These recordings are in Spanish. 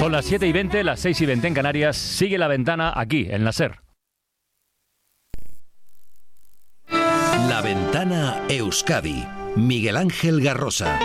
Son las 7:20, las 6:20 en Canarias. Sigue La Ventana aquí, en la SER. La Ventana Euskadi. Miguel Ángel Garrosa.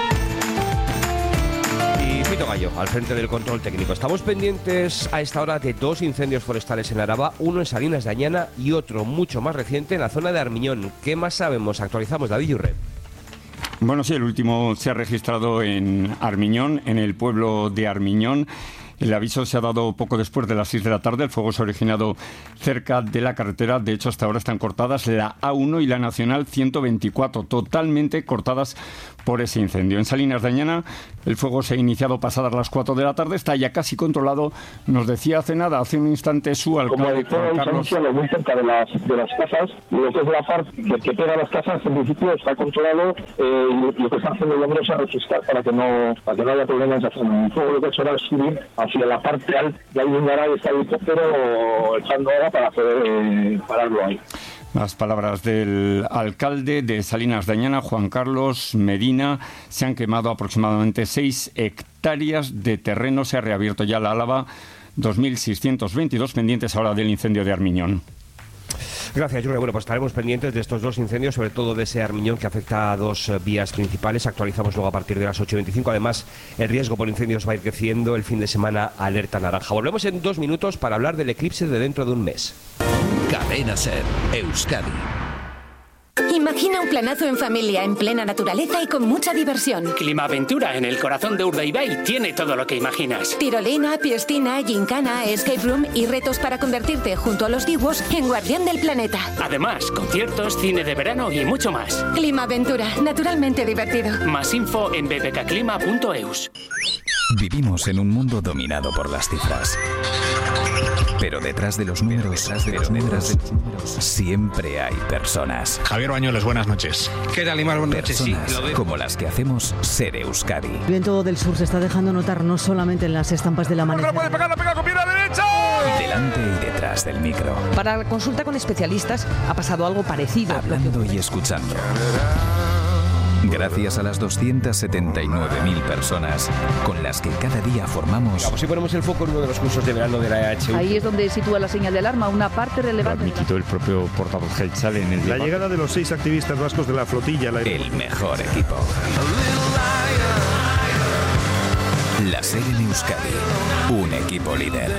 Y Fito Gallo, al frente del control técnico. Estamos pendientes a esta hora de 2 incendios forestales en Araba, uno en Salinas de Añana y otro mucho más reciente en la zona de Armiñón. ¿Ququé más sabemos? Actualizamos, David Yurre. Bueno, sí, el último se ha registrado en Armiñón, en el pueblo de Armiñón. El aviso se ha dado poco después de las 6 de la tarde. El fuego se ha originado cerca de la carretera. De hecho, hasta ahora están cortadas la A1 y la Nacional 124, totalmente cortadas por ese incendio. En Salinas de Añana, el fuego se ha iniciado pasadas las 4 de la tarde. Está ya casi controlado. Nos decía hace un instante, su alcalde, Juan Carlos. Muy cerca de las casas, lo que es la parte que pega a las casas, en principio está controlado. Lo que está haciendo el hombre es registrar para que no haya problemas de acción. El fuego lo que ha hecho ahora es subir hacia la parte alta, y ahí un garaje está el helicóptero echando agua para poder pararlo ahí. Las palabras del alcalde de Salinas de Añana, Juan Carlos Medina. Se han quemado aproximadamente 6 hectáreas de terreno. Se ha reabierto ya la Álava 2622, pendientes ahora del incendio de Armiñón. Gracias, Yurre. Bueno, pues estaremos pendientes de estos 2 incendios, sobre todo de ese Armiñón que afecta a 2 vías principales. Actualizamos luego a partir de las 8:25. Además, el riesgo por incendios va a ir creciendo. El fin de semana, alerta naranja. Volvemos en 2 minutos para hablar del eclipse de dentro de un mes. Cadena SER, Euskadi. Imagina un planazo en familia, en plena naturaleza y con mucha diversión. Climaventura en el corazón de Urdaibai tiene todo lo que imaginas. Tirolina, piscina, gincana, escape room y retos para convertirte junto a los dibuos en guardián del planeta. Además, conciertos, cine de verano y mucho más. Climaventura, naturalmente divertido. Más info en bbkclima.eus. Vivimos en un mundo dominado por las cifras. Pero detrás de los números, siempre hay personas. Javier Bañuelos, buenas noches. ¿Qué tal, Imar? Buenas noches. Sí, como las que hacemos Ser Euskadi. El viento del sur se está dejando notar no solamente en las estampas del amanecer. ¡No puede pegar, la pega con pierna derecha! Delante y detrás del micro. Para la consulta con especialistas ha pasado algo parecido. Hablando y escuchando. Gracias a las 279.000 personas con las que cada día formamos... Vamos, si ponemos el foco en uno de los cursos de verano de la EHU. Ahí es donde sitúa la señal de alarma, una parte relevante. Lo admitió el propio portavoz Gelchal en el debate. La llegada de los 6 activistas vascos de la flotilla... El mejor equipo. La SER en Euskadi. Un equipo líder.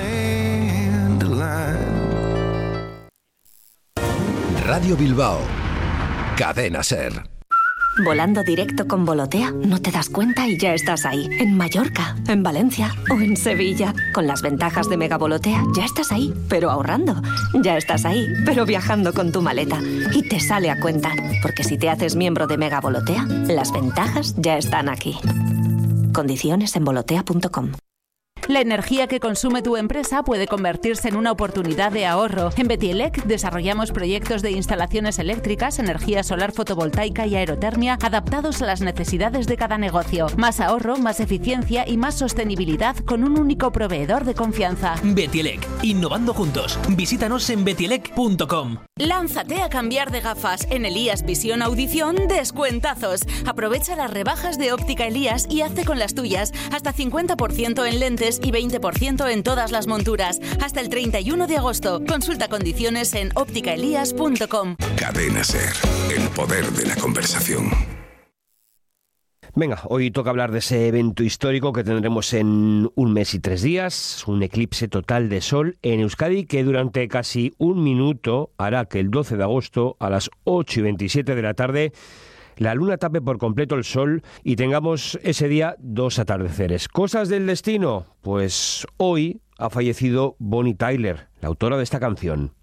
Radio Bilbao. Cadena SER. Volando directo con Volotea, no te das cuenta y ya estás ahí. En Mallorca, en Valencia o en Sevilla. Con las ventajas de Mega Volotea, ya estás ahí, pero ahorrando. Ya estás ahí, pero viajando con tu maleta. Y te sale a cuenta, porque si te haces miembro de Mega Volotea, las ventajas ya están aquí. Condiciones en volotea.com. La energía que consume tu empresa puede convertirse en una oportunidad de ahorro. En Betielec desarrollamos proyectos de instalaciones eléctricas, energía solar fotovoltaica y aerotermia adaptados a las necesidades de cada negocio. Más ahorro, más eficiencia y más sostenibilidad con un único proveedor de confianza. Betielec, innovando juntos. Visítanos en betielec.com. Lánzate a cambiar de gafas. En Elías Visión Audición, descuentazos. Aprovecha las rebajas de Óptica Elías y hazte con las tuyas. Hasta 50% en lentes y 20% en todas las monturas. Hasta el 31 de agosto. Consulta condiciones en ópticaelías.com. Cadena SER, el poder de la conversación. Venga, hoy toca hablar de ese evento histórico que tendremos en 1 mes y 3 días, un eclipse total de sol en Euskadi que durante casi 1 minuto hará que el 12 de agosto a las 8:27 de la tarde la luna tape por completo el sol y tengamos ese día 2 atardeceres. ¿Cosas del destino? Pues hoy ha fallecido Bonnie Tyler, la autora de esta canción.